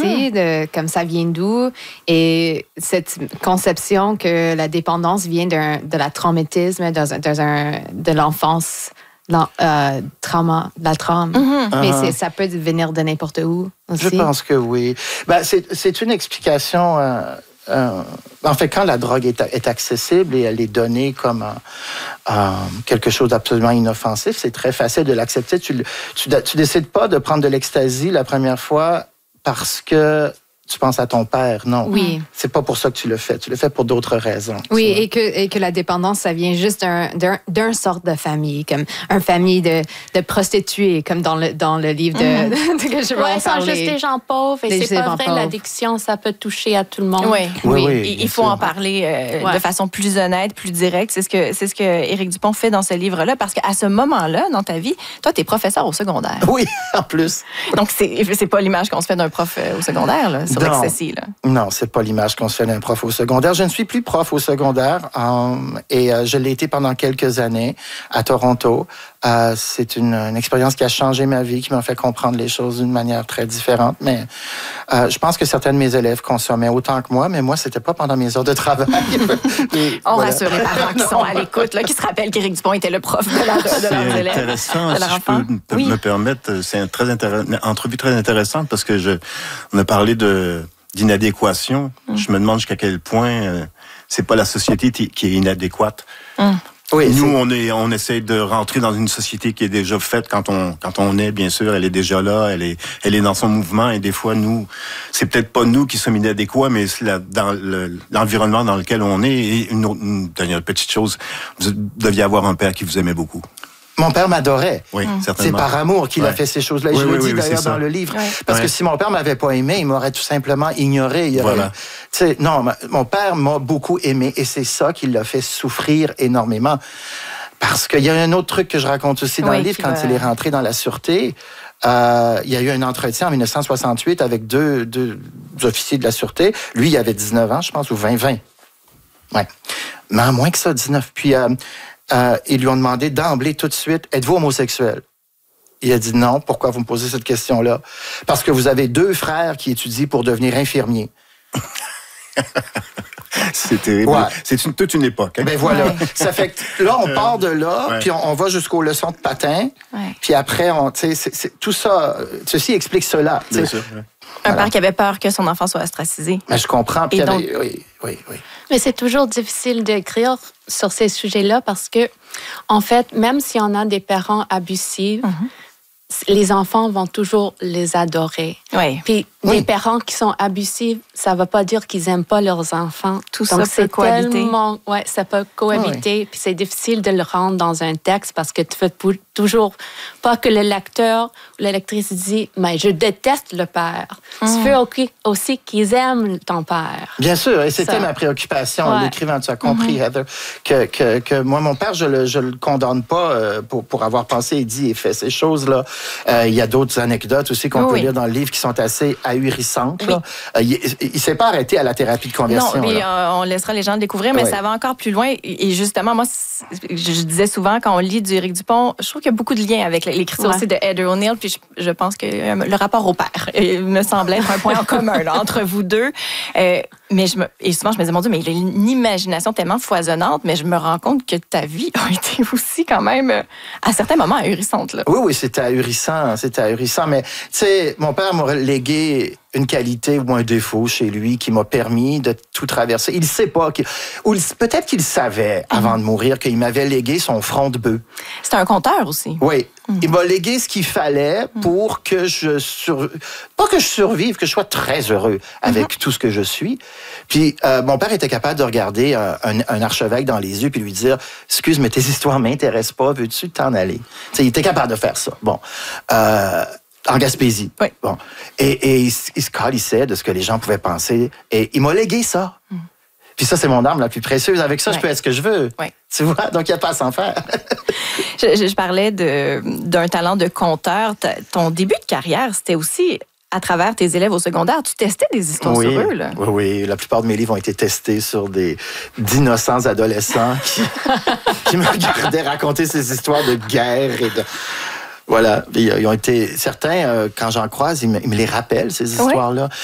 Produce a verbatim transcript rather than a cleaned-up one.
aussi, de, comme ça vient d'où. Et cette conception que la dépendance vient d'un, de la traumatisme, dans, dans un, de l'enfance, la, euh, trauma, la trauma. Mm-hmm. Mais c'est, ça peut venir de n'importe où aussi. Je pense que oui. Ben, c'est, c'est une explication... Euh... Euh, en fait, quand la drogue est, est accessible et elle est donnée comme euh, euh, quelque chose d'absolument inoffensif, c'est très facile de l'accepter. Tu, tu, tu décides pas de prendre de l'ecstasy la première fois parce que tu penses à ton père, non. Oui. C'est pas pour ça que tu le fais. Tu le fais pour d'autres raisons. Oui, et que, et que la dépendance, ça vient juste d'un, d'un, d'un sorte de famille, comme une famille de, de prostituées, comme dans le, dans le livre de, mm. de, de que je vais ouais, en parler. sont juste des gens pauvres. Et des c'est pas vrai, pauvres. L'addiction, ça peut toucher à tout le monde. Oui, oui. oui, oui il faut sûr. en parler euh, ouais. de façon plus honnête, plus directe. C'est ce que, c'est ce que Éric Dupont fait dans ce livre-là, parce qu'à ce moment-là, dans ta vie, toi, t'es professeur au secondaire. Oui, en plus. Donc, c'est, c'est pas l'image qu'on se fait d'un prof au secondaire, là, sur l'ecstasy, là. Non, c'est pas l'image qu'on se fait d'un prof au secondaire. Je ne suis plus prof au secondaire euh, et euh, je l'ai été pendant quelques années à Toronto. Euh, c'est une, une expérience qui a changé ma vie, qui m'a fait comprendre les choses d'une manière très différente. Mais euh, je pense que certains de mes élèves consommaient autant que moi, mais moi, c'était pas pendant mes heures de travail. Et, On voilà. rassure les parents qui sont à l'écoute, là, qui se rappellent qu'Éric Dupont était le prof de, la, de c'est leurs élèves. C'est intéressant, si je peux oui. me permettre. C'est une, très intér... une entrevue très intéressante parce que je, on a parlé de d'inadéquation. Mm. Je me demande jusqu'à quel point euh, c'est pas la société t- qui est inadéquate. Mm. Oui, nous, c'est... on est, on essaie de rentrer dans une société qui est déjà faite quand on, quand on est, bien sûr, elle est déjà là, elle est, elle est dans son mouvement et des fois, nous, c'est peut-être pas nous qui sommes inadéquats, mais c'est la, dans le, l'environnement dans lequel on est. Et une, autre, une dernière petite chose, vous deviez avoir un père qui vous aimait beaucoup. Mon père m'adorait. Oui, mmh. certainement. C'est par amour qu'il ouais. a fait ces choses-là. Et oui, je le oui, dis oui, d'ailleurs dans le livre. Ouais. Parce ouais. que si mon père m'avait pas aimé, il m'aurait tout simplement ignoré. Il aurait, voilà. Tu sais, non, mon père m'a beaucoup aimé et c'est ça qui l'a fait souffrir énormément. Parce qu'il y a un autre truc que je raconte aussi dans oui, le livre, quand va... il est rentré dans la sûreté. Euh, il y a eu un entretien en dix-neuf cent soixante-huit avec deux, deux officiers de la sûreté. Lui, il avait dix-neuf ans, je pense, ou vingt, vingt. Ouais. Mais à moins que ça, dix-neuf. Puis... Euh, Euh, ils lui ont demandé d'emblée tout de suite, êtes-vous homosexuel? Il a dit non. Pourquoi vous me posez cette question-là? Parce que vous avez deux frères qui étudient pour devenir infirmiers. C'est terrible. Ouais. C'est une, toute une époque. Hein? Ben voilà. Ouais. Ça fait que là, on part de là, ouais. puis on, on va jusqu'aux leçons de patin. Ouais. Puis après, on, c'est, c'est, tout ça, ceci explique cela. Bien sûr, ouais. Un voilà. père qui avait peur que son enfant soit ostracisé. Mais je comprends. Puis donc... avait, oui, oui, oui. Mais c'est toujours difficile d'écrire sur ces sujets-là parce que, en fait, même si on a des parents abusifs, mm-hmm. les enfants vont toujours les adorer. Oui. Puis oui. les parents qui sont abusifs, ça ne veut pas dire qu'ils n'aiment pas leurs enfants. Tout Donc, ça c'est peut cohabiter. Tellement, ouais, ça peut cohabiter. Oui. Puis c'est difficile de le rendre dans un texte parce que tu veux toujours pas que le lecteur ou la lectrice dise « mais je déteste le père mm. ». Tu veux aussi qu'ils aiment ton père. Bien sûr, et c'était ça. ma préoccupation en ouais. l'écrivant. Tu as compris, mm-hmm. Heather, que, que, que moi, mon père, je le, je le condamne pas euh, pour, pour avoir pensé et dit et fait ces choses-là. Euh, il y a d'autres anecdotes aussi qu'on oui. peut lire dans le livre qui sont assez ahurissantes. Oui. Là. Euh, il ne s'est pas arrêté à la thérapie de conversion. Non, mais euh, on laissera les gens le découvrir, mais ouais. ça va encore plus loin. Et justement, moi, je disais souvent, quand on lit du Éric Dupont, je trouve qu'il y a beaucoup de liens avec l'écriture ouais. aussi de Heather O'Neill, puis je, je pense que le rapport au père me semble être un point en commun là, entre vous deux. Euh, mais je me, et souvent, je me disais, mon Dieu, mais il a une imagination tellement foisonnante, mais je me rends compte que ta vie a été aussi quand même, à certains moments, ahurissante. Là. Oui, oui, c'était ahurissant, c'était ahurissant. Mais, tu sais, mon père m'a légué une qualité ou un défaut chez lui qui m'a permis de tout traverser. Il ne sait pas, qu'il, ou peut-être qu'il savait avant mm. de mourir qu'il m'avait légué son front de bœuf. C'était un conteur aussi. Oui. Mm. Il m'a légué ce qu'il fallait pour que je sur... pas que je survive, que je sois très heureux avec mm-hmm. tout ce que je suis. Puis euh, mon père était capable de regarder un, un, un archevêque dans les yeux puis lui dire « Excuse, mais tes histoires m'intéressent pas, veux-tu t'en aller? » T'sais, il était capable de faire ça. Bon. Euh, En Gaspésie. Oui. Bon. Et, et il, il se calissait de ce que les gens pouvaient penser. Et il m'a légué ça. Mm. Puis ça, c'est mon arme la plus précieuse. Avec ça, ouais. je peux être ce que je veux. Ouais. Tu vois? Donc, il n'y a pas à s'en faire. je, je, je parlais de, d'un talent de conteur. Ta, ton début de carrière, c'était aussi à travers tes élèves au secondaire. Tu testais des histoires oui, sur eux, là. Oui, oui. La plupart de mes livres ont été testés sur des d'innocents adolescents qui, qui me regardaient raconter ces histoires de guerre et de... Voilà, ils ont été certains, euh, quand j'en croise, ils me, ils me les rappellent, ces histoires-là. Oui.